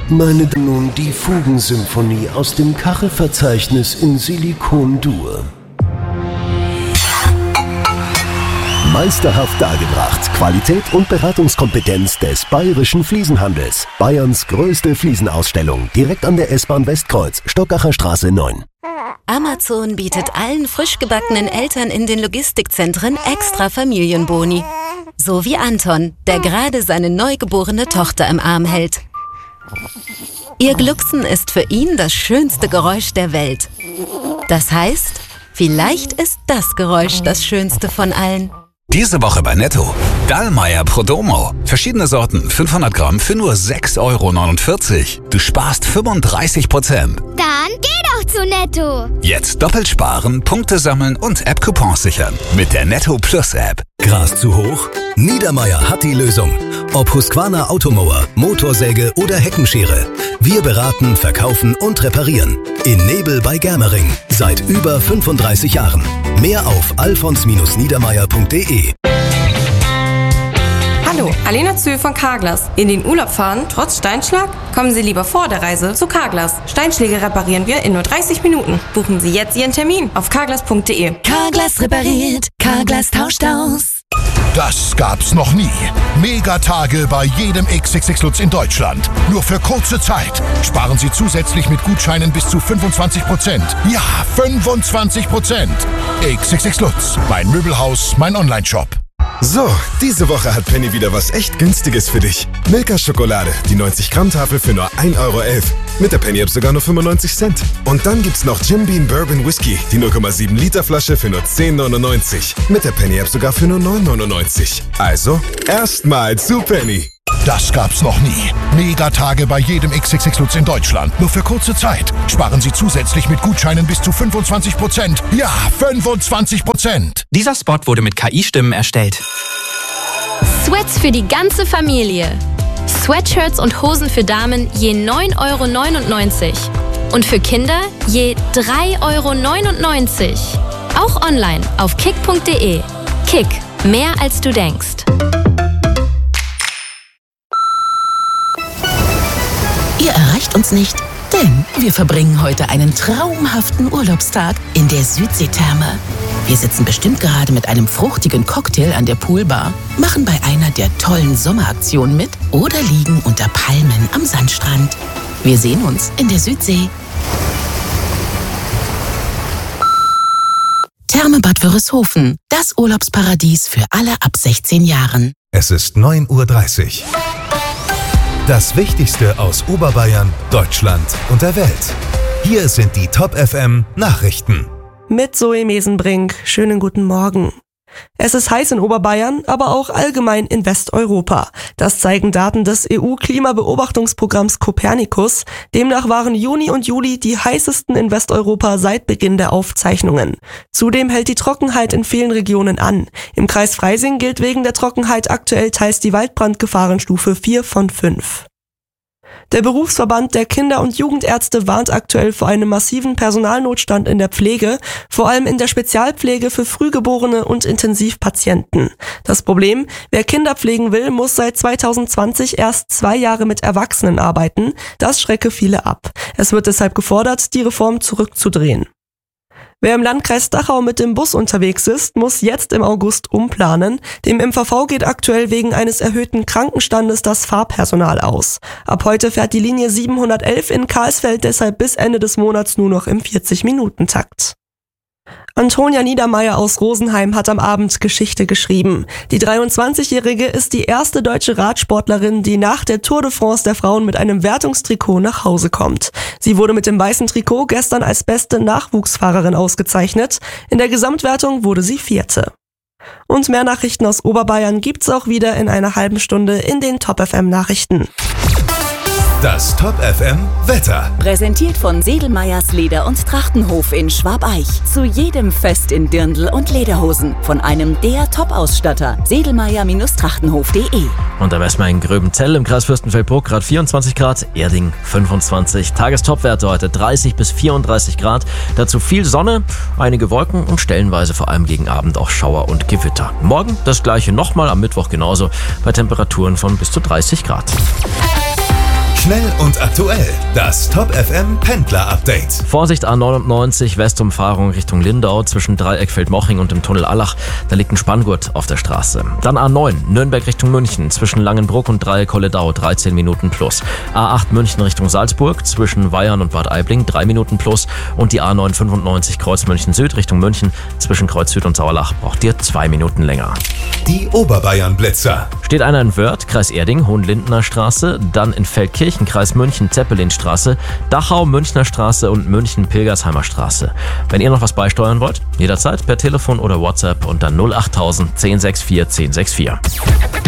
Meine nun die Fugensymphonie aus dem Kachelverzeichnis in Silikon-Dur. Meisterhaft dargebracht. Qualität und Beratungskompetenz des Bayerischen Fliesenhandels. Bayerns größte Fliesenausstellung. Direkt an der S-Bahn Westkreuz, Stockacher Straße 9. Amazon bietet allen frisch gebackenen Eltern in den Logistikzentren extra Familienboni. So wie Anton, der gerade seine neugeborene Tochter im Arm hält. Ihr Glucksen ist für ihn das schönste Geräusch der Welt. Das heißt, vielleicht ist das Geräusch das schönste von allen. Diese Woche bei Netto. Dallmayr Prodomo. Verschiedene Sorten, 500 Gramm für nur 6,49 €. Du sparst 35%. Dann geh doch zu Netto. Jetzt doppelt sparen, Punkte sammeln und App-Coupons sichern. Mit der Netto Plus App. Gras zu hoch? Niedermayr hat die Lösung. Ob Husqvarna Automower, Motorsäge oder Heckenschere. Wir beraten, verkaufen und reparieren. In Nebel bei Germering. Seit über 35 Jahren. Mehr auf alfons-niedermayr.de. Hallo, Alena Zühl von Carglass. In den Urlaub fahren, trotz Steinschlag? Kommen Sie lieber vor der Reise zu Carglass. Steinschläge reparieren wir in nur 30 Minuten. Buchen Sie jetzt Ihren Termin auf carglass.de. Carglass repariert, Carglass tauscht aus. Das gab's noch nie. Megatage bei jedem XXX Lutz in Deutschland. Nur für kurze Zeit. Sparen Sie zusätzlich mit Gutscheinen bis zu 25%. Ja, 25%. XXX Lutz. Mein Möbelhaus, mein Onlineshop. So, diese Woche hat Penny wieder was echt Günstiges für dich. Milka-Schokolade, die 90-Gramm-Tafel für nur 1,11 €. Mit der Penny-App sogar nur 95 Cent. Und dann gibt's noch Jim Beam Bourbon Whisky, die 0,7 Liter Flasche für nur 10,99 €. Mit der Penny-App sogar für nur 9,99 €. Also, erstmal zu Penny. Das gab's noch nie. Megatage bei jedem XXX Lutz in Deutschland. Nur für kurze Zeit. Sparen Sie zusätzlich mit Gutscheinen bis zu 25%. Ja, 25%. Dieser Spot wurde mit KI-Stimmen erstellt. Sweats für die ganze Familie. Sweatshirts und Hosen für Damen je 9,99 € und für Kinder je 3,99 €. Auch online auf kick.de. Kick, mehr als du denkst. Ihr erreicht uns nicht, denn wir verbringen heute einen traumhaften Urlaubstag in der Südseetherme. Wir sitzen bestimmt gerade mit einem fruchtigen Cocktail an der Poolbar, machen bei einer der tollen Sommeraktionen mit oder liegen unter Palmen am Sandstrand. Wir sehen uns in der Südsee. Therme Bad Wörishofen, das Urlaubsparadies für alle ab 16 Jahren. Es ist 9:30 Uhr. Das Wichtigste aus Oberbayern, Deutschland und der Welt. Hier sind die Top FM Nachrichten. Mit Zoe Mesenbrink. Schönen guten Morgen. Es ist heiß in Oberbayern, aber auch allgemein in Westeuropa. Das zeigen Daten des EU-Klimabeobachtungsprogramms Copernicus. Demnach waren Juni und Juli die heißesten in Westeuropa seit Beginn der Aufzeichnungen. Zudem hält die Trockenheit in vielen Regionen an. Im Kreis Freising gilt wegen der Trockenheit aktuell teils die Waldbrandgefahrenstufe 4 von 5. Der Berufsverband der Kinder- und Jugendärzte warnt aktuell vor einem massiven Personalnotstand in der Pflege, vor allem in der Spezialpflege für Frühgeborene und Intensivpatienten. Das Problem: Wer Kinder pflegen will, muss seit 2020 erst 2 Jahre mit Erwachsenen arbeiten. Das schrecke viele ab. Es wird deshalb gefordert, die Reform zurückzudrehen. Wer im Landkreis Dachau mit dem Bus unterwegs ist, muss jetzt im August umplanen. Dem MVV geht aktuell wegen eines erhöhten Krankenstandes das Fahrpersonal aus. Ab heute fährt die Linie 711 in Karlsfeld deshalb bis Ende des Monats nur noch im 40-Minuten-Takt. Antonia Niedermeyer aus Rosenheim hat am Abend Geschichte geschrieben. Die 23-Jährige ist die erste deutsche Radsportlerin, die nach der Tour de France der Frauen mit einem Wertungstrikot nach Hause kommt. Sie wurde mit dem weißen Trikot gestern als beste Nachwuchsfahrerin ausgezeichnet. In der Gesamtwertung wurde sie 4. Und mehr Nachrichten aus Oberbayern gibt's auch wieder in einer halben Stunde in den Top FM Nachrichten. Das Top FM Wetter. Präsentiert von Sedelmeyers Leder- und Trachtenhof in Schwabeich. Zu jedem Fest in Dirndl und Lederhosen. Von einem der Top-Ausstatter. Sedelmeyer-Trachtenhof.de. Und da messen wir in Gröbenzell im Kreis Fürstenfeldbruck gerade 24 Grad, Erding 25. Tagestopwerte heute 30 bis 34 Grad. Dazu viel Sonne, einige Wolken und stellenweise vor allem gegen Abend auch Schauer und Gewitter. Morgen das gleiche nochmal, am Mittwoch genauso, bei Temperaturen von bis zu 30 Grad. Schnell und aktuell. Das Top FM Pendler Update. Vorsicht A99, Westumfahrung Richtung Lindau zwischen Dreieckfeld-Moching und dem Tunnel Allach. Da liegt ein Spanngurt auf der Straße. Dann A9, Nürnberg Richtung München zwischen Langenbruck und Dreieck-Holledau, 13 Minuten plus. A8 München Richtung Salzburg zwischen Weyarn und Bad Aibling, 3 Minuten plus. Und die A995 Kreuz München Süd Richtung München zwischen Kreuz Süd und Sauerlach braucht ihr 2 Minuten länger. Die Oberbayern-Blitzer. Steht einer in Wörth, Kreis Erding, Hohenlindener Straße, dann in Feldkirchen, Kreis München, Zeppelinstraße, Dachau, Münchner Straße und München, Pilgersheimer Straße. Wenn ihr noch was beisteuern wollt, jederzeit per Telefon oder WhatsApp unter 08000 1064 1064.